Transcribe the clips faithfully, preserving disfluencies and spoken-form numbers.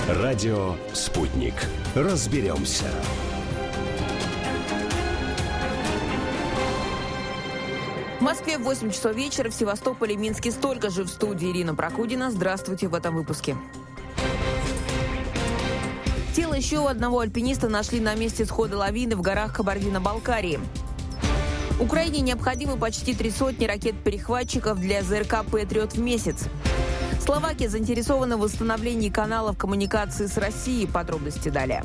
Радио «Спутник». Разберемся. В Москве восемь часов вечера, в Севастополе и Минске столько же. В студии Ирина Прокудина. Здравствуйте в этом выпуске. Тело еще одного альпиниста нашли на месте схода лавины в горах Кабардино-Балкарии. Украине необходимы почти три сотни ракет-перехватчиков для ЗРК «Патриот» в месяц. Словакия заинтересована в восстановлении каналов коммуникации с Россией. Подробности далее.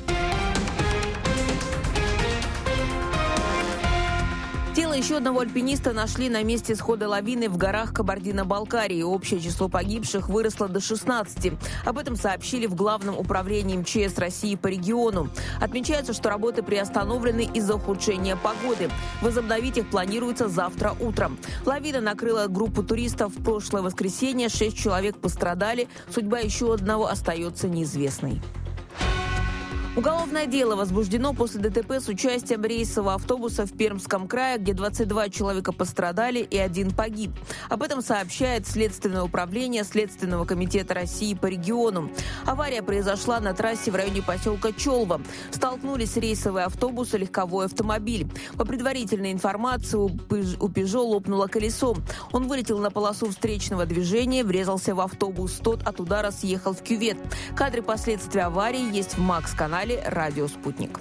Тело еще одного альпиниста нашли на месте схода лавины в горах Кабардино-Балкарии. Общее число погибших выросло до шестнадцати. Об этом сообщили в Главном управлении МЧС России по региону. Отмечается, что работы приостановлены из-за ухудшения погоды. Возобновить их планируется завтра утром. Лавина накрыла группу туристов в прошлое воскресенье. Шесть человек пострадали. Судьба еще одного остается неизвестной. Уголовное дело возбуждено после ДТП с участием рейсового автобуса в Пермском крае, где двадцать два человека пострадали и один погиб. Об этом сообщает Следственное управление Следственного комитета России по региону. Авария произошла на трассе в районе поселка Чолва. Столкнулись рейсовый автобус и легковой автомобиль. По предварительной информации, у «Пежо» лопнуло колесо. Он вылетел на полосу встречного движения, врезался в автобус. Тот от удара съехал в кювет. Кадры последствий аварии есть в МАКС-канале «Радио Спутник».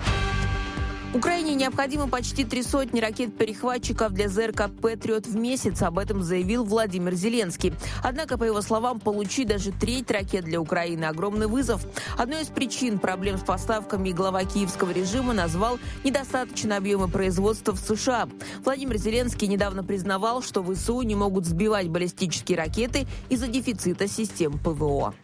Украине необходимо почти три сотни ракет-перехватчиков для ЗРК «Патриот» в месяц. Об этом заявил Владимир Зеленский. Однако, по его словам, получить даже треть ракет для Украины – огромный вызов. Одной из причин проблем с поставками глава киевского режима назвал недостаточные объемы производства в США. Владимир Зеленский недавно признавал, что ВСУ не могут сбивать баллистические ракеты из-за дефицита систем ПВО.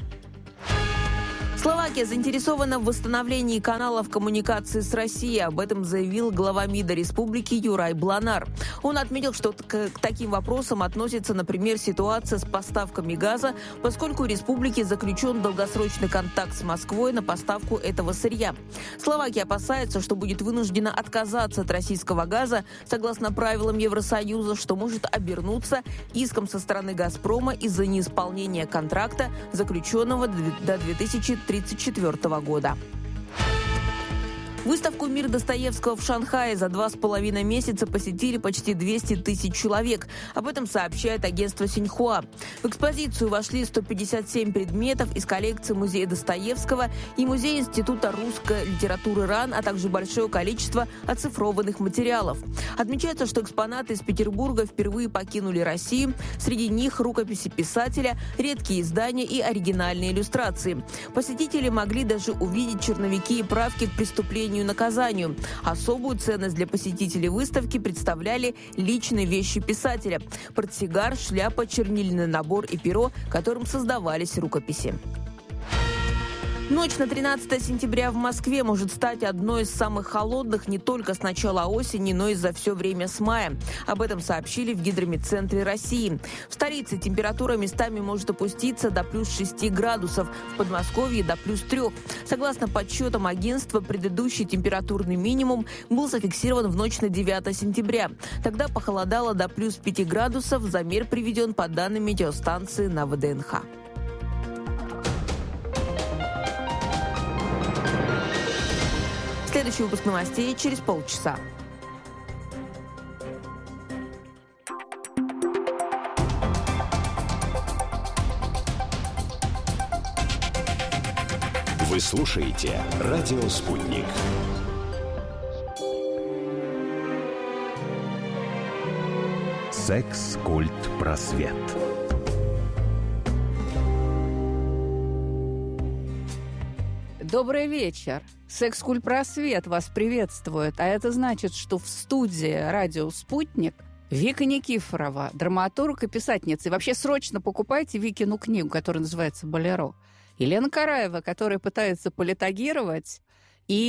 Словакия заинтересована в восстановлении каналов коммуникации с Россией. Об этом заявил глава МИДа республики Юрай Бланар. Он отметил, что к таким вопросам относится, например, ситуация с поставками газа, поскольку у республики заключен долгосрочный контракт с Москвой на поставку этого сырья. Словакия опасается, что будет вынуждена отказаться от российского газа согласно правилам Евросоюза, что может обернуться иском со стороны «Газпрома» из-за неисполнения контракта, заключенного до две тысячи тридцать четвёртого года. Выставку «Мир Достоевского» в Шанхае за два с половиной месяца посетили почти двести тысяч человек. Об этом сообщает агентство Синьхуа. В экспозицию вошли сто пятьдесят семь предметов из коллекции Музея Достоевского и Музея Института русской литературы РАН, а также большое количество оцифрованных материалов. Отмечается, что экспонаты из Петербурга впервые покинули Россию. Среди них рукописи писателя, редкие издания и оригинальные иллюстрации. Посетители могли даже увидеть черновики и правки к преступлению и наказанию. Особую ценность для посетителей выставки представляли личные вещи писателя – портсигар, шляпа, чернильный набор и перо, которым создавались рукописи. Ночь на тринадцатое сентября в Москве может стать одной из самых холодных не только с начала осени, но и за все время с мая. Об этом сообщили в Гидрометцентре России. В столице температура местами может опуститься до плюс шести градусов, в Подмосковье до плюс трех. Согласно подсчетам агентства, предыдущий температурный минимум был зафиксирован в ночь на девятое сентября. Тогда похолодало до плюс пяти градусов, замер приведен по данным метеостанции на ВДНХ. Следующий выпуск новостей через полчаса. Вы слушаете «Радио Спутник». Секс, культ, просвет. Добрый вечер. Секс-культ просвет вас приветствует. А это значит, что в студии «Радио Спутник» Вика Никифорова, драматург и писательница. И вообще срочно покупайте Викину книгу, которая называется «Болеро». Елена Караева, которая пытается политагировать и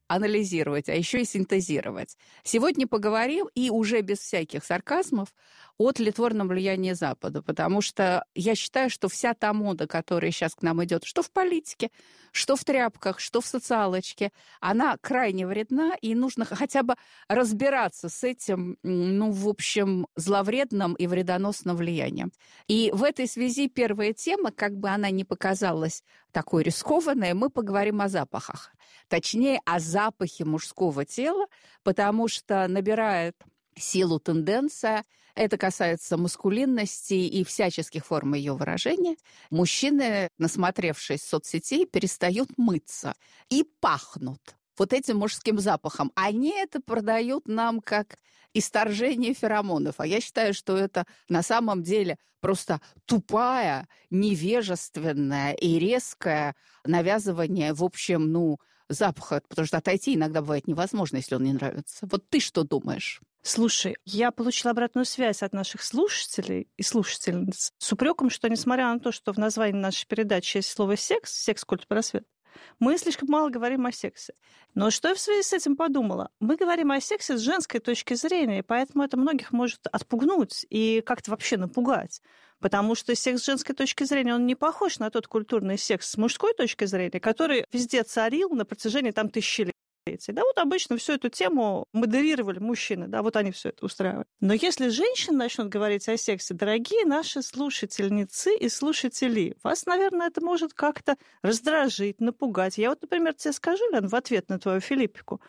анализировать, а еще и синтезировать. Сегодня поговорим, и уже без всяких сарказмов, о тлетворном влиянии Запада, потому что я считаю, что вся та мода, которая сейчас к нам идет, что в политике, что в тряпках, что в социалочке, она крайне вредна, и нужно хотя бы разбираться с этим, ну, в общем, зловредным и вредоносным влиянием. И в этой связи первая тема, как бы она ни показалась такой рискованной, мы поговорим о запахах. Точнее, о запахе мужского тела, потому что набирает силу тенденция. Это касается маскулинности и всяческих форм ее выражения. Мужчины, насмотревшись соцсетей, перестают мыться и пахнут вот этим мужским запахом. Они это продают нам как исторжение феромонов. А я считаю, что это на самом деле просто тупая, невежественное и резкое навязывание, в общем, ну, запаха. Потому что отойти иногда бывает невозможно, если он не нравится. Вот ты что думаешь? Слушай, я получила обратную связь от наших слушателей и слушательниц с упреком, что, несмотря на то, что в названии нашей передачи есть слово «секс», «секс, культ, просвет», мы слишком мало говорим о сексе. Но что я в связи с этим подумала? Мы говорим о сексе с женской точки зрения, и поэтому это многих может отпугнуть и как-то вообще напугать. Потому что секс с женской точки зрения, он не похож на тот культурный секс с мужской точки зрения, который везде царил на протяжении там тысячелетий. Да, вот обычно всю эту тему модерировали мужчины, да, вот они все это устраивают. Но если женщины начнут говорить о сексе, дорогие наши слушательницы и слушатели, вас, наверное, это может как-то раздражить, напугать. Я вот, например, тебе скажу, Лен, в ответ на твою филиппику,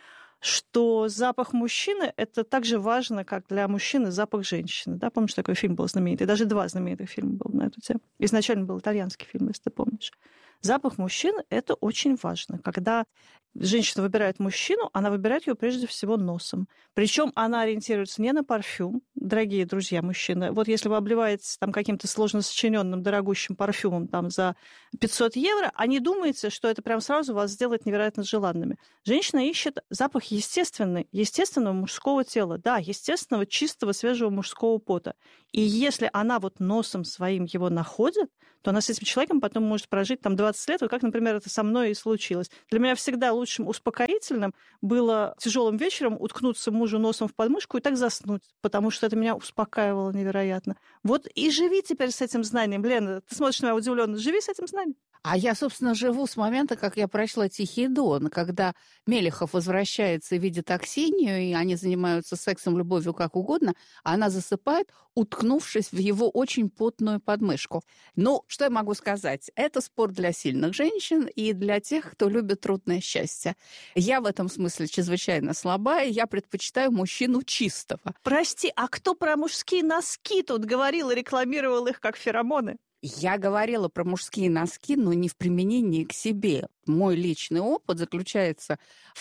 что запах мужчины – это так же важно, как для мужчины запах женщины. Да, помнишь, такой фильм был знаменитый? Даже два знаменитых фильма было на эту тему. Изначально был итальянский фильм, если ты помнишь. Запах мужчины – это очень важно. Когда женщина выбирает мужчину, она выбирает его прежде всего носом. Причем она ориентируется не на парфюм, дорогие друзья мужчины. Вот если вы обливаетесь там каким-то сложно сочиненным дорогущим парфюмом там, за пятьсот евро, а не думаете, что это прям сразу вас сделает невероятно желанными. Женщина ищет запах естественный, естественного мужского тела. Да, естественного, чистого, свежего мужского пота. И если она вот носом своим его находит, то она с этим человеком потом может прожить там двадцать лет, вот как, например, это со мной и случилось. Для меня всегда лучшим успокоительным было тяжелым вечером уткнуться мужу носом в подмышку и так заснуть, потому что это меня успокаивало невероятно. Вот и живи теперь с этим знанием. Лена, ты смотришь на меня удивленно. Живи с этим знанием. А я, собственно, живу с момента, как я прочла «Тихий дон», когда Мелехов возвращается и видит Аксинью, и они занимаются сексом, любовью, как угодно, а она засыпает, уткнувшись в его очень потную подмышку. Ну, что я могу сказать? Это спорт для сильных женщин и для тех, кто любит трудное счастье. Я в этом смысле чрезвычайно слабая, я предпочитаю мужчину чистого. Прости, а кто про мужские носки тут говорил и рекламировал их как феромоны? Я говорила про мужские носки, но не в применении к себе. Мой личный опыт заключается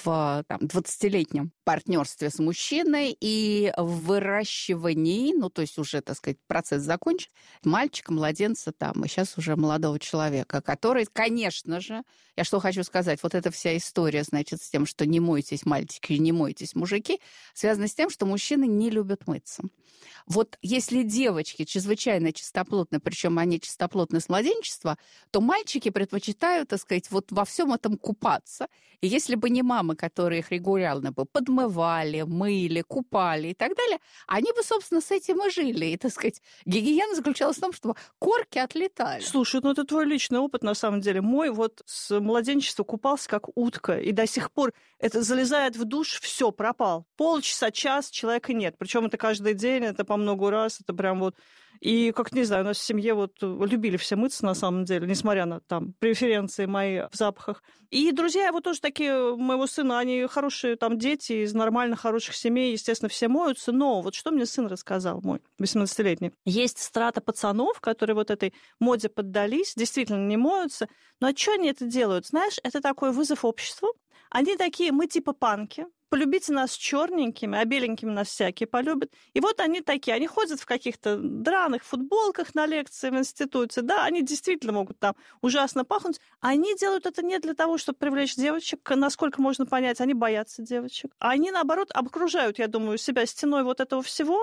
в там, двадцатилетнем партнерстве с мужчиной и в выращивании, ну, то есть уже, так сказать, процесс закончен, мальчика, младенца там, и сейчас уже молодого человека, который, конечно же, я что хочу сказать, вот эта вся история, значит, с тем, что не мойтесь, мальчики, не мойтесь, мужики, связана с тем, что мужчины не любят мыться. Вот если девочки чрезвычайно чистоплотны, причем они чистоплотны с младенчества, то мальчики предпочитают, так сказать, вот во всем этом купаться. И если бы не мамы, которые их регулярно бы подмывали, мыли, купали и так далее, они бы, собственно, с этим и жили. И, так сказать, гигиена заключалась в том, чтобы корки отлетали. Слушай, ну это твой личный опыт, на самом деле. Мой вот с младенчества купался как утка, и до сих пор это залезает в душ, все, пропал. Полчаса, час, человека нет. Причем это каждый день, это по много раз, это прям вот... И, как не знаю, у нас в семье вот любили все мыться, на самом деле, несмотря на там преференции мои в запахах. И друзья его тоже такие, моего сына, они хорошие там дети из нормально хороших семей, естественно, все моются. Но вот что мне сын рассказал, мой восемнадцатилетний. Есть страта пацанов, которые вот этой моде поддались, действительно не моются. Но а что они это делают? Знаешь, это такой вызов обществу. Они такие, мы типа панки. Полюбите нас черненькими, а беленькими нас всякие полюбят. И вот они такие, они ходят в каких-то драных футболках на лекции в институте, да, они действительно могут там ужасно пахнуть. Они делают это не для того, чтобы привлечь девочек, насколько можно понять, они боятся девочек. Они, наоборот, обкружают, я думаю, себя стеной вот этого всего,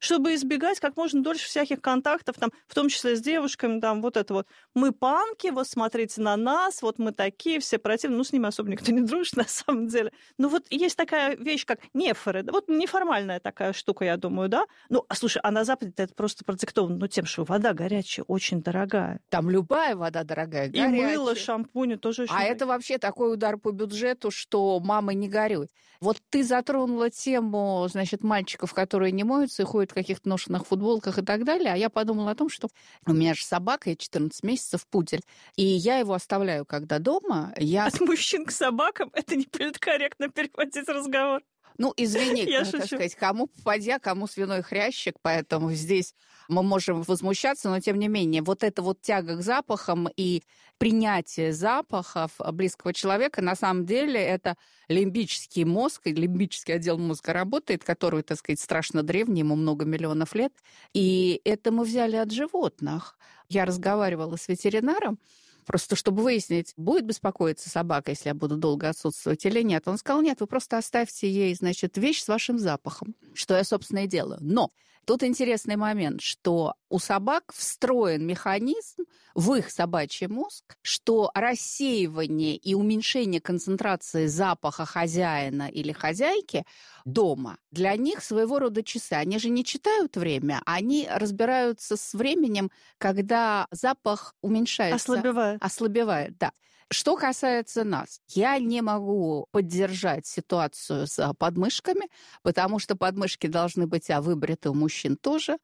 чтобы избегать как можно дольше всяких контактов, там, в том числе с девушками, там, вот это вот. Мы панки, вот смотрите на нас, вот мы такие, все противные. Ну, с ними особо никто не дружит, на самом деле. Но вот есть такая вещь, как нефоры. Вот неформальная такая штука, я думаю, да? Ну, а слушай, а на Западе это просто продиктовано, ну, тем, что вода горячая, очень дорогая. Там любая вода дорогая, горячая. И мыло, шампунь тоже очень. А это вообще такой удар по бюджету, что мама не горюй. Вот ты затронула тему, значит, мальчиков, которые не моются и ходят в каких-то ношенных футболках и так далее. А я подумала о том, что у меня же собака, я четырнадцать месяцев, пудель. И я его оставляю, когда дома. Я... От мужчин к собакам это не политкорректно переводить разговор. Ну, извини, я так шучу. сказать, кому попадя, кому свиной хрящик, поэтому здесь мы можем возмущаться, но тем не менее, вот эта вот тяга к запахам и принятие запахов близкого человека, на самом деле, это лимбический мозг, и лимбический отдел мозга работает, который, так сказать, страшно древний, ему много миллионов лет, и это мы взяли от животных. Я разговаривала с ветеринаром, просто чтобы выяснить, будет беспокоиться собака, если я буду долго отсутствовать или нет. Он сказал, нет, вы просто оставьте ей, значит, вещь с вашим запахом, что я, собственно, и делаю. Но тут интересный момент, что у собак встроен механизм в их собачий мозг, что рассеивание и уменьшение концентрации запаха хозяина или хозяйки дома для них своего рода часы. Они же не читают время, они разбираются с временем, когда запах уменьшается. Ослабевает. Ослабевает, да. Что касается нас, я не могу поддержать ситуацию с подмышками, потому что подмышки должны быть, а выбриты у мужчин тоже,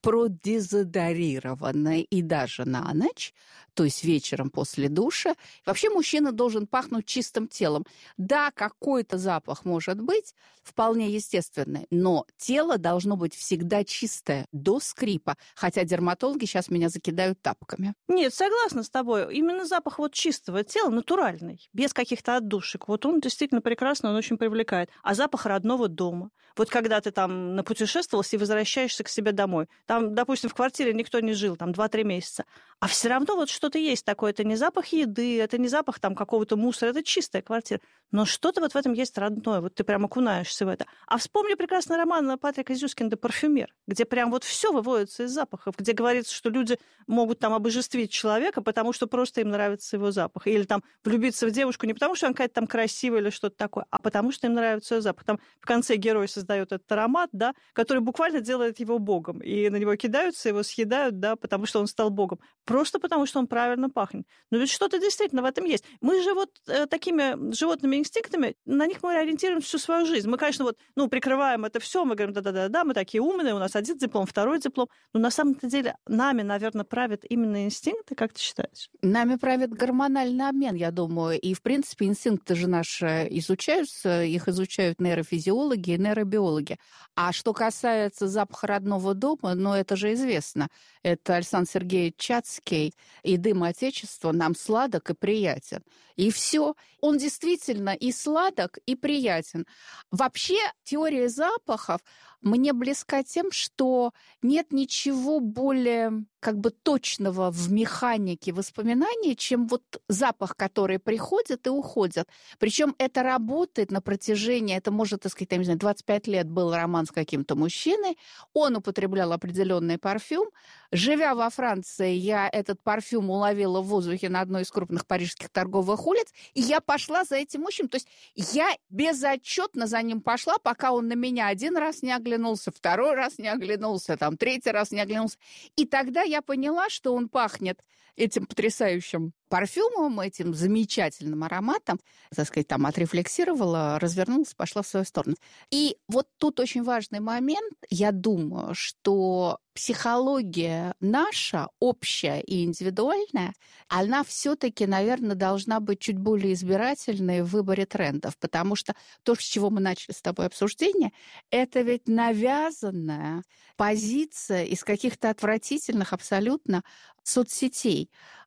продезодорированные и даже на ночь, то есть вечером после душа. Вообще мужчина должен пахнуть чистым телом. Да, какой-то запах может быть, вполне естественный, но тело должно быть всегда чистое, до скрипа, хотя дерматологи сейчас меня закидают тапками. Нет, согласна с тобой. Именно запах вот чистого тела, натуральный, без каких-то отдушек. Вот он действительно прекрасный, он очень привлекает. А запах родного дома. Вот когда ты там напутешествовался и возвращаешься к себе домой. Там, допустим, в квартире никто не жил, там два-три месяца. А все равно вот что-то есть такое. Это не запах еды, это не запах там какого-то мусора, это чистая квартира. Но что-то вот в этом есть родное. Вот ты прям окунаешься в это. А вспомни прекрасный роман Патрика Зюскинда «Парфюмер», где прям вот все выводится из запахов, где говорится, что люди могут там обожествить человека, потому что просто им нравится его запах. Или там влюбиться в девушку не потому, что она какая-то там красивая или что-то такое, а потому что им нравится ее запах. Там в конце герой создает этот аромат, да, который буквально делает его богом. И на него кидаются, его съедают, да, потому что он стал богом. Просто потому, что он правильно пахнет. Но ведь что-то действительно в этом есть. Мы же вот э, такими животными инстинктами, на них мы ориентируемся всю свою жизнь. Мы, конечно, вот, ну, прикрываем это все, мы говорим, да-да-да, мы такие умные, у нас один диплом, второй диплом. Но на самом-то деле нами, наверное, правят именно инстинкты, как ты считаешь? Нами правит гормональный обмен, я думаю. И, в принципе, инстинкты же наши изучаются, их изучают нейрофизиологи и нейробиологи. А что касается запаха родного дома, ну, это же известно. Это Александр Сергеевич Чацкий, и дым Отечества нам сладок и приятен. И все. Он действительно и сладок, и приятен. Вообще, теория запахов мне близка тем, что нет ничего более как бы точного в механике воспоминания, чем вот запах, который приходит и уходит. Причем это работает на протяжении, это может, так сказать, я не знаю, двадцать пять лет был роман с каким-то мужчиной, он употреблял определенный парфюм. Живя во Франции, я этот парфюм уловила в воздухе на одной из крупных парижских торговых улиц, и я пошла за этим мужчиной. То есть я безотчетно за ним пошла, пока он на меня один раз не оглянулся, второй раз не оглянулся, там, третий раз не оглянулся. И тогда я поняла, что он пахнет этим потрясающим парфюмом, этим замечательным ароматом, так сказать, там отрефлексировала, развернулась, пошла в свою сторону. И вот тут очень важный момент. Я думаю, что психология наша, общая и индивидуальная, она все-таки, наверное, должна быть чуть более избирательной в выборе трендов, потому что то, с чего мы начали с тобой обсуждение, это ведь навязанная позиция из каких-то отвратительных абсолютно соцсетей.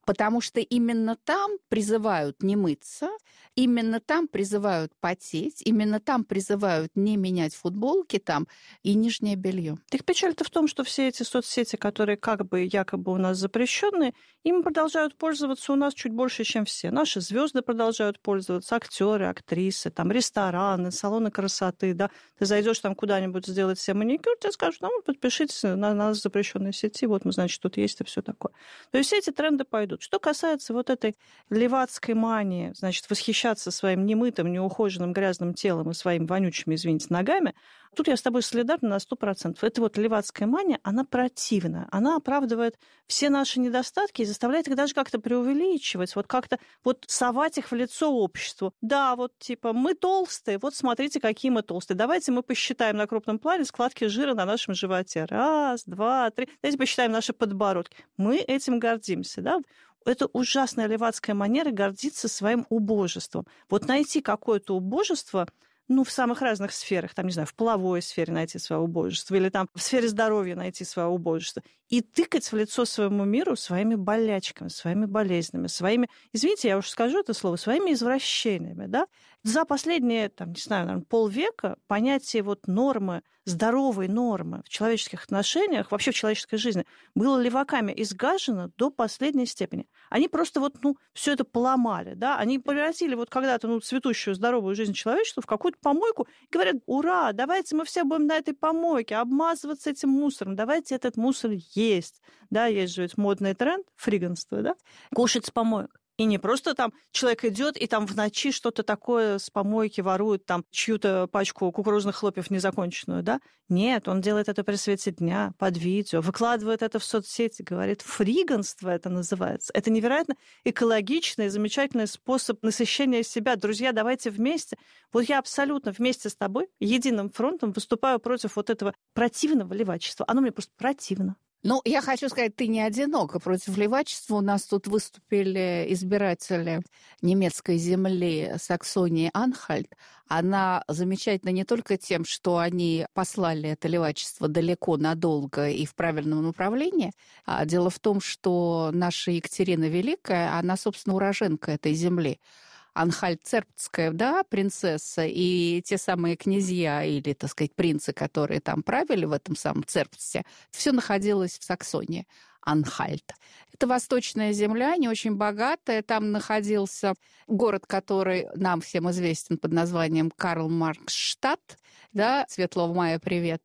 Потому что именно там призывают не мыться, именно там призывают потеть, именно там призывают не менять футболки там и нижнее белье. Так печаль-то в том, что все эти соцсети, которые как бы якобы у нас запрещенные, ими продолжают пользоваться у нас чуть больше, чем все. Наши звезды продолжают пользоваться, актеры, актрисы, там рестораны, салоны красоты, да. Ты зайдешь там куда-нибудь сделать себе маникюр, тебе скажут, ну, подпишитесь на нас в запрещенной сети, вот мы, значит, тут есть и все такое. То есть все эти тренды пойдут. Что касается вот этой левацкой мании, значит, восхищаться своим немытым, неухоженным, грязным телом и своими вонючими, извините, ногами, тут я с тобой солидарна на сто процентов. Эта вот левацкая мания, она противная. Она оправдывает все наши недостатки и заставляет их даже как-то преувеличивать, вот как-то вот совать их в лицо обществу. Да, вот типа мы толстые, вот смотрите, какие мы толстые. Давайте мы посчитаем на крупном плане складки жира на нашем животе. Раз, два, три. Давайте посчитаем наши подбородки. Мы этим гордимся, да? Это ужасная левацкая манера гордиться своим убожеством. Вот найти какое-то убожество, ну, в самых разных сферах, там, не знаю, в половой сфере найти свое убожество, или там в сфере здоровья найти свое убожество, и тыкать в лицо своему миру своими болячками, своими болезнями, своими, извините, я уж скажу это слово, своими извращениями, да. За последние, там, не знаю, наверное, полвека понятие вот нормы, здоровой нормы в человеческих отношениях, вообще в человеческой жизни, было леваками изгажено до последней степени. Они просто вот, ну, все это поломали, да, они превратили вот когда-то, ну, цветущую здоровую жизнь человечества в какую-то помойку и говорят, ура, давайте мы все будем на этой помойке обмазываться этим мусором, давайте этот мусор есть. Да, есть же ведь модный тренд, фриганство, да, кушать с помоек. И не просто там человек идет и там в ночи что-то такое с помойки ворует, там чью-то пачку кукурузных хлопьев незаконченную, да? Нет, он делает это при свете дня, под видео, выкладывает это в соцсети, говорит, фриганство это называется. Это невероятно экологичный, замечательный способ насыщения себя. Друзья, давайте вместе. Вот я абсолютно вместе с тобой единым фронтом выступаю против вот этого противного левачества. Оно мне просто противно. Ну, я хочу сказать, ты не одинока. Против левачества у нас тут выступили избиратели немецкой земли Саксонии-Анхальт. Она замечательна не только тем, что они послали это левачество далеко, надолго и в правильном направлении. А дело в том, что наша Екатерина Великая, она, собственно, уроженка этой земли. Анхальт-Цербтская, да, принцесса, и те самые князья или, так сказать, принцы, которые там правили в этом самом Цербте, все находилось в Саксонии. Анхальт. Это восточная земля, не очень богатая. Там находился город, который нам всем известен под названием Карл-Марксштадт, да, Светлого мая, привет.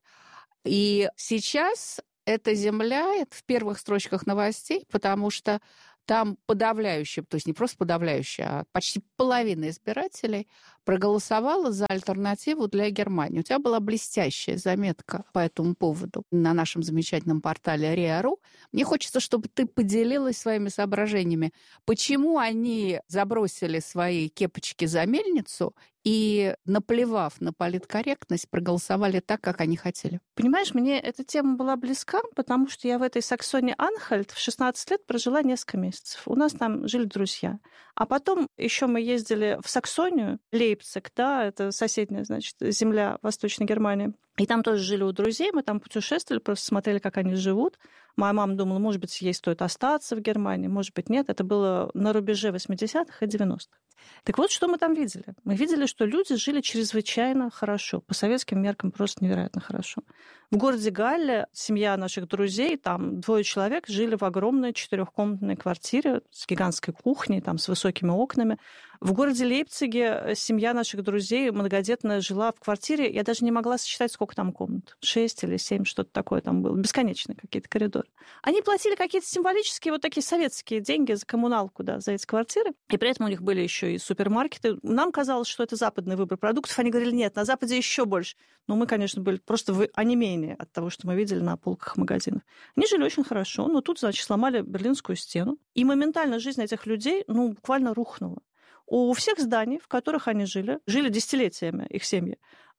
И сейчас эта земля это в первых строчках новостей, потому что там подавляющее, то есть не просто подавляющее, а почти половина избирателей проголосовала за альтернативу для Германии. У тебя была блестящая заметка по этому поводу на нашем замечательном портале риа точка ру. Мне хочется, чтобы ты поделилась своими соображениями, почему они забросили свои кепочки за мельницу и, наплевав на политкорректность, проголосовали так, как они хотели. Понимаешь, мне эта тема была близка, потому что я в этой Саксонии-Анхальт в шестнадцать лет прожила несколько месяцев. У нас там жили друзья. А потом еще мы ездили в Саксонию, Лейпциг, да, это соседняя, значит, земля Восточной Германии. И там тоже жили у друзей, мы там путешествовали, просто смотрели, как они живут. Моя мама думала, может быть, ей стоит остаться в Германии, может быть, нет. Это было на рубеже восьмидесятых и девяностых. Так вот, что мы там видели? Мы видели, что люди жили чрезвычайно хорошо, по советским меркам просто невероятно хорошо. В городе Галле семья наших друзей, там двое человек жили в огромной четырехкомнатной квартире с гигантской кухней, там, с высокими окнами. В городе Лейпциге семья наших друзей многодетная жила в квартире, я даже не могла сосчитать, сколько там комнат. Шесть или семь, что-то такое там было. Бесконечные какие-то коридоры. Они платили какие-то символические вот такие советские деньги за коммуналку, да, за эти квартиры. И при этом у них были еще и супермаркеты. Нам казалось, что это западный выбор продуктов. Они говорили, нет, на Западе еще больше. Но мы, конечно, были просто в онемении от того, что мы видели на полках магазинов. Они жили очень хорошо, но тут, значит, сломали Берлинскую стену. И моментально жизнь этих людей, ну, буквально рухнула. У всех зданий, в которых они жили, жили десятилетиями их семьи,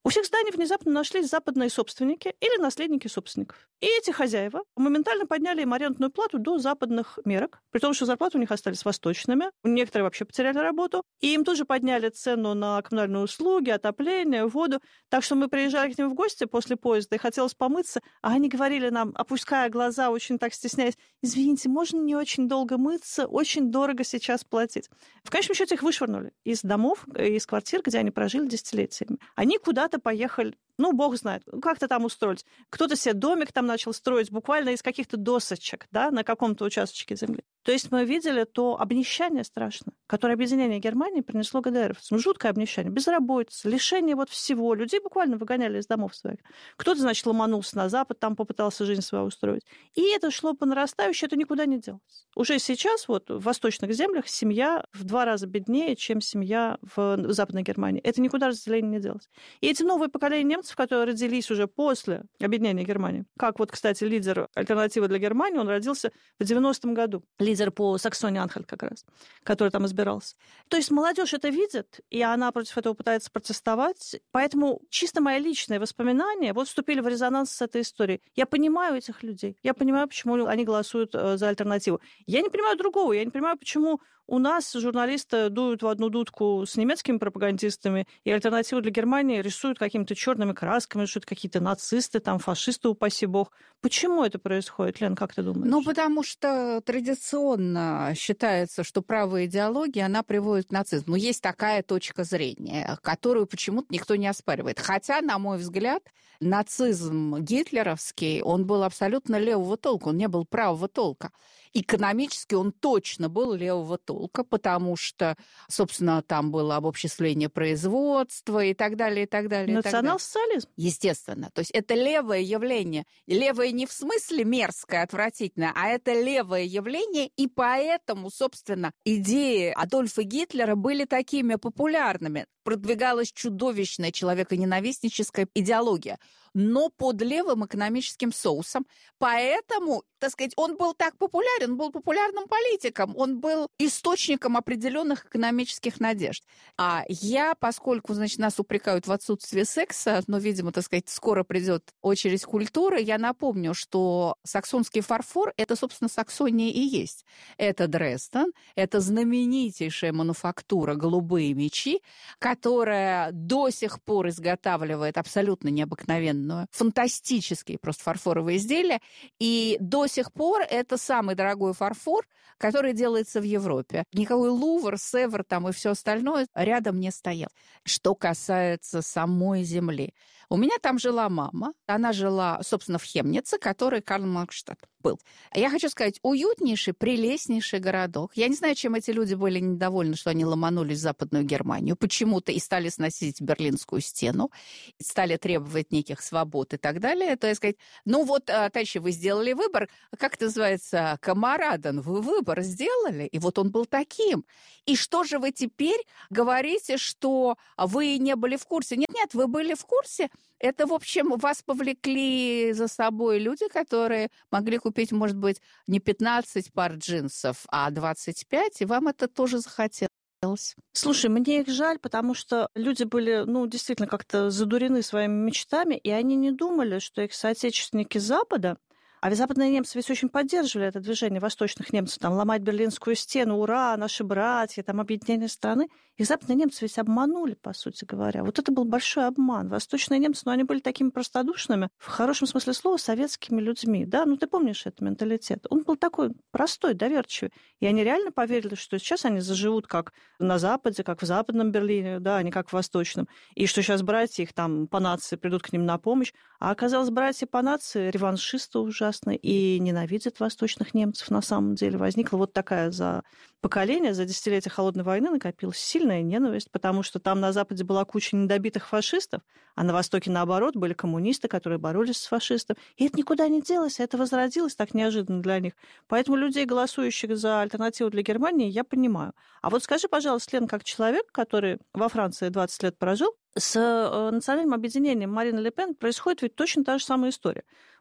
У всех зданий внезапно нашлись западные собственники или наследники собственников. И эти хозяева моментально подняли им арендную плату до западных мерок, при том, что зарплаты у них остались восточными. Некоторые вообще потеряли работу. И им тут же подняли цену на коммунальные услуги, отопление, воду. Так что мы приезжали к ним в гости после поезда и хотелось помыться, а они говорили нам, опуская глаза, очень так стесняясь: извините, можно не очень долго мыться, очень дорого сейчас платить. В конечном счете их вышвырнули из домов, из квартир, где они прожили десятилетиями. Они куда-то поехали, ну, бог знает, как-то там устроить. Кто-то себе домик там начал строить буквально из каких-то досочек, да, на каком-то участочке земли. То есть мы видели то обнищание страшное, которое объединение Германии принесло ГДРовцам. Жуткое обнищание, безработица, лишение вот всего. Людей буквально выгоняли из домов своих. Кто-то, значит, ломанулся на Запад, там попытался жизнь свою устроить. И это шло по нарастающей, это никуда не делось. Уже сейчас вот в восточных землях семья в два раза беднее, чем семья в Западной Германии. Это никуда разделение не делось. И эти новые поколения немцев, которые родились уже после объединения Германии, как вот, кстати, лидер «Альтернативы для Германии», он родился в девяностом году. Лидер по Саксонии-Анхальт как раз, который там избирался. То есть молодежь это видит, и она против этого пытается протестовать. Поэтому чисто мои личные воспоминания вот вступили в резонанс с этой историей. Я понимаю этих людей. Я понимаю, почему они голосуют за альтернативу. Я не понимаю другого. Я не понимаю, почему у нас журналисты дуют в одну дудку с немецкими пропагандистами, и «Альтернативу для Германии» рисуют какими-то черными красками, что это какие-то нацисты, там, фашисты, упаси бог. Почему это происходит, Лен, как ты думаешь? Ну, потому что традиционно считается, что правая идеология, она приводит к нацизму. Но есть такая точка зрения, которую почему-то никто не оспаривает. Хотя, на мой взгляд, нацизм гитлеровский, он был абсолютно левого толка, он не был правого толка. Экономически он точно был левого толка, потому что, собственно, там было обобществление производства и так далее, и так далее. Национал-социализм. Естественно. То есть это левое явление. Левое не в смысле мерзкое, отвратительное, а это левое явление, и поэтому, собственно, идеи Адольфа Гитлера были такими популярными. Продвигалась чудовищная человеконенавистническая идеология, но под левым экономическим соусом. Поэтому, так сказать, он был так популярен, он был популярным политиком, он был источником определенных экономических надежд. А я, поскольку, значит, нас упрекают в отсутствии секса, но, видимо, так сказать, скоро придет очередь культуры, я напомню, что саксонский фарфор — это, собственно, Саксония и есть. Это Дрезден, это знаменитейшая мануфактура «Голубые мечи», которая до сих пор изготавливает абсолютно необыкновенную, фантастические просто фарфоровые изделия. И до сих пор это самый дорогой фарфор, который делается в Европе. Никакой Лувр, Севр там и все остальное рядом не стоял. Что касается самой земли. У меня там жила мама. Она жила, собственно, в Хемнице, который Карл Марксштадт был. Я хочу сказать, уютнейший, прелестнейший городок. Я не знаю, чем эти люди были недовольны, что они ломанулись в Западную Германию почему-то и стали сносить Берлинскую стену, стали требовать неких свобод и так далее. То есть сказать, ну вот, товарищи, вы сделали выбор, как это называется, камараден, вы выбор сделали, и вот он был таким. И что же вы теперь говорите, что вы не были в курсе? Нет-нет, вы были в курсе. Это, в общем, вас повлекли за собой люди, которые могли купить, может быть, не пятнадцать пар джинсов, а двадцать пять, и вам это тоже захотелось. Слушай, мне их жаль, потому что люди были, ну, действительно как-то задурены своими мечтами, и они не думали, что их соотечественники Запада, а ведь западные немцы ведь очень поддерживали это движение восточных немцев, там, ломать Берлинскую стену, ура, наши братья, там, объединение страны. Их западные немцы ведь обманули, по сути говоря. Вот это был большой обман. Восточные немцы, ну, они были такими простодушными, в хорошем смысле слова, советскими людьми, да? Ну, ты помнишь этот менталитет? Он был такой простой, доверчивый. И они реально поверили, что сейчас они заживут как на Западе, как в Западном Берлине, да, а не как в Восточном. И что сейчас братья их там по нации придут к ним на помощь. А оказалось, братья по нации реваншисты ужасные и ненавидят восточных немцев. На самом деле возникла вот такая за поколение, за десятилетия Холодной войны накопилась сильная ненависть, потому что там на Западе была куча недобитых фашистов, а на Востоке, наоборот, были коммунисты, которые боролись с фашистом. И это никуда не делось, это возродилось так неожиданно для них. Поэтому людей, голосующих за альтернативу для Германии, я понимаю. А вот скажи, пожалуйста, Лен, как человек, который во Франции двадцать лет прожил, с национальным объединением Марины Ле Пен происходит ведь точно та же самая история.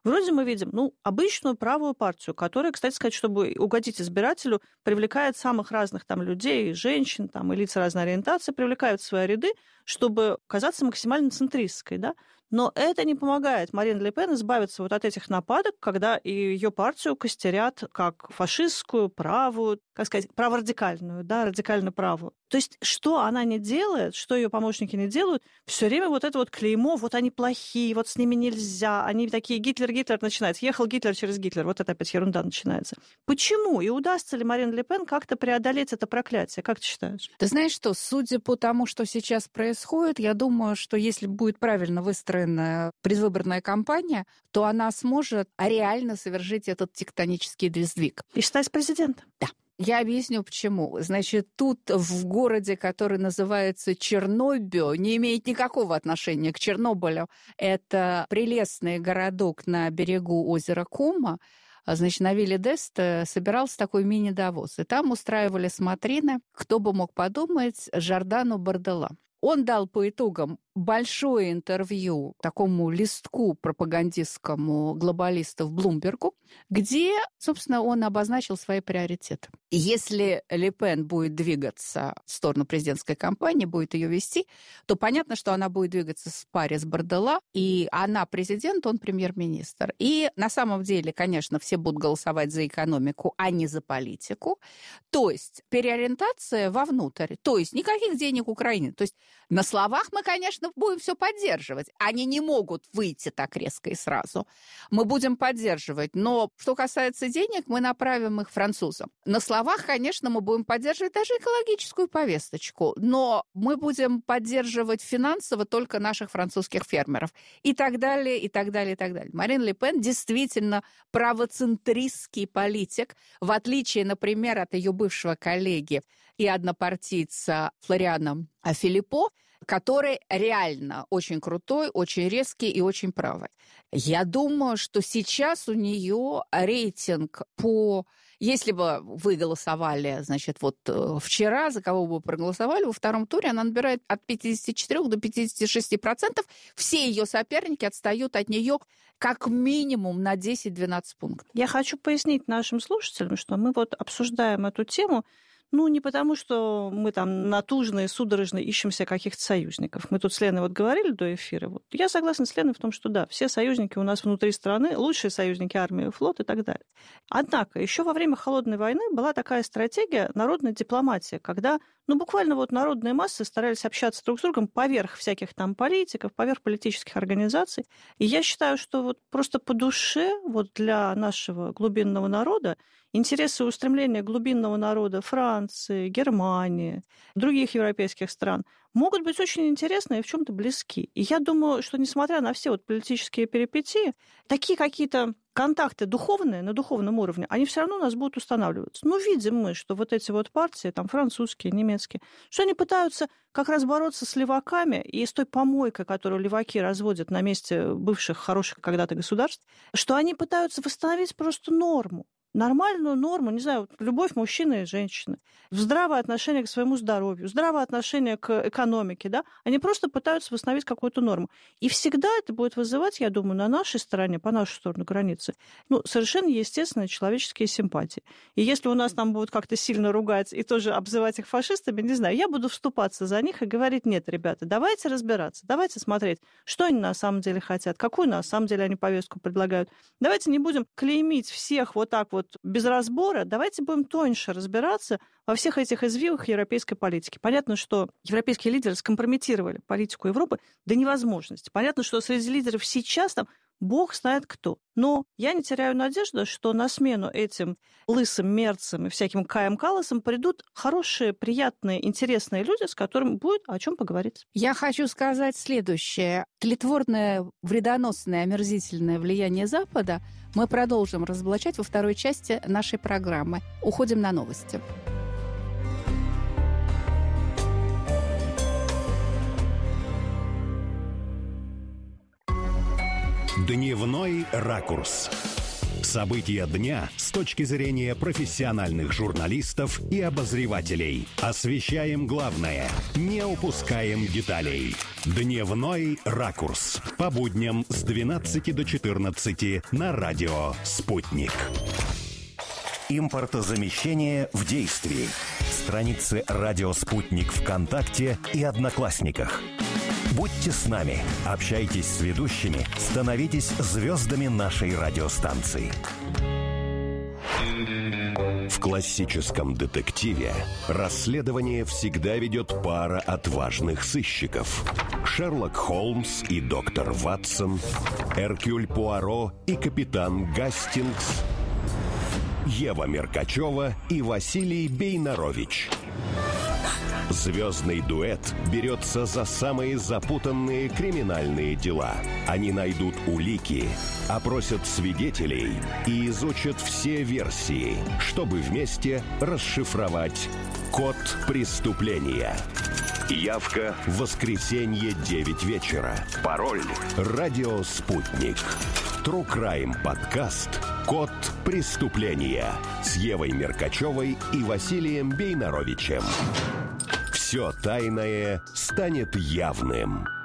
Вроде мы видим, ну, обычную правую партию, которая, кстати сказать, чтобы угодить избирателю, привлекает самых разных там людей, женщин, там, и лиц разной ориентации, привлекают в свои ряды, чтобы казаться максимально центристской, да. Но это не помогает Марин Ле Пен избавиться вот от этих нападок, когда и ее партию костерят как фашистскую, правую, как сказать, праворадикальную, да, радикально правую. То есть что она не делает, что ее помощники не делают, все время вот это вот клеймо, вот они плохие, вот с ними нельзя, они такие Гитлер, Гитлер начинается, ехал Гитлер через Гитлер, вот это опять ерунда начинается. Почему? И удастся ли Марин Ле Пен как-то преодолеть это проклятие? Как ты считаешь? Ты знаешь что, судя по тому, что сейчас происходит, я думаю, что если будет правильно выстроена предвыборная кампания, то она сможет реально совершить этот тектонический сдвиг. И стать президентом? Да. Я объясню, почему. Значит, тут в городе, который называется Чернобыль, не имеет никакого отношения к Чернобылю. Это прелестный городок на берегу озера Кома. Значит, на вилле Деста собирался такой мини-Давос. И там устраивали смотрины, кто бы мог подумать, Жордану Барделла. Он дал по итогам большое интервью такому листку пропагандистскому глобалистов Блумбергу, где, собственно, он обозначил свои приоритеты. Если Ле Пен будет двигаться в сторону президентской кампании, будет ее вести, то понятно, что она будет двигаться в паре с Барделла, и она президент, он премьер-министр. И на самом деле, конечно, все будут голосовать за экономику, а не за политику. То есть переориентация вовнутрь, то есть никаких денег Украине. То есть на словах мы, конечно, будем все поддерживать. Они не могут выйти так резко и сразу. Мы будем поддерживать. Но что касается денег, мы направим их французам. На словах, конечно, мы будем поддерживать даже экологическую повесточку. Но мы будем поддерживать финансово только наших французских фермеров. И так далее, и так далее, и так далее. Марин Ле Пен действительно правоцентристский политик, в отличие, например, от ее бывшего коллеги и однопартийца Флориана Филиппо, который реально очень крутой, очень резкий и очень правый. Я думаю, что сейчас у нее рейтинг по... Если бы вы голосовали, значит, вот вчера, за кого бы вы проголосовали, во втором туре она набирает от пятидесяти четырёх до пятидесяти шести процентов. Все ее соперники отстают от нее как минимум на десять-двенадцать пунктов. Я хочу пояснить нашим слушателям, что мы вот обсуждаем эту тему. Ну, не потому, что мы там натужно и судорожно ищем себе каких-то союзников. Мы тут с Леной вот говорили до эфира. Вот. Я согласна с Леной в том, что да, все союзники у нас внутри страны, лучшие союзники армии, флот и так далее. Однако еще во время Холодной войны была такая стратегия народной дипломатии, когда ну, буквально вот народные массы старались общаться друг с другом поверх всяких там политиков, поверх политических организаций. И я считаю, что вот просто по душе вот для нашего глубинного народа интересы и устремления глубинного народа Франции, Германии, других европейских стран могут быть очень интересны и в чем-то близки. И я думаю, что несмотря на все вот политические перипетии, такие какие-то контакты духовные, на духовном уровне, они все равно у нас будут устанавливаться. Ну, видим мы, что вот эти вот партии, там, французские, немецкие, что они пытаются как раз бороться с леваками и с той помойкой, которую леваки разводят на месте бывших хороших когда-то государств, что они пытаются восстановить просто норму. Нормальную норму, не знаю, любовь мужчины и женщины, здравое отношение к своему здоровью, здравое отношение к экономике, да, они просто пытаются восстановить какую-то норму. И всегда это будет вызывать, я думаю, на нашей стороне, по нашу сторону границы, ну, совершенно естественные человеческие симпатии. И если у нас там будут как-то сильно ругать и тоже обзывать их фашистами, не знаю, я буду вступаться за них и говорить, нет, ребята, давайте разбираться, давайте смотреть, что они на самом деле хотят, какую на самом деле они повестку предлагают. Давайте не будем клеймить всех вот так вот без разбора, давайте будем тоньше разбираться во всех этих извивах европейской политики. Понятно, что европейские лидеры скомпрометировали политику Европы до невозможности. Понятно, что среди лидеров сейчас там бог знает кто. Но я не теряю надежды, что на смену этим лысым мерцам и всяким Каям Калласам придут хорошие, приятные, интересные люди, с которыми будет о чем поговорить. Я хочу сказать следующее. Тлетворное, вредоносное, омерзительное влияние Запада мы продолжим разоблачать во второй части нашей программы. Уходим на новости. Дневной ракурс. События дня с точки зрения профессиональных журналистов и обозревателей. Освещаем главное, не упускаем деталей. Дневной ракурс. По будням с двенадцати до четырнадцати на радио «Спутник». Импортозамещение в действии. Страницы «Радио Спутник» ВКонтакте и Одноклассниках. Будьте с нами, общайтесь с ведущими, становитесь звездами нашей радиостанции. В классическом детективе расследование всегда ведет пара отважных сыщиков. Шерлок Холмс и доктор Ватсон, Эркюль Пуаро и капитан Гастингс, Ева Меркачева и Василий Бейнарович. Звездный дуэт берется за самые запутанные криминальные дела. Они найдут улики, опросят свидетелей и изучат все версии, чтобы вместе расшифровать код преступления. Явка в воскресенье девять вечера. Пароль «Радио Спутник». True Crime подкаст «Код преступления» с Евой Меркачевой и Василием Бейнаровичем. Все тайное станет явным.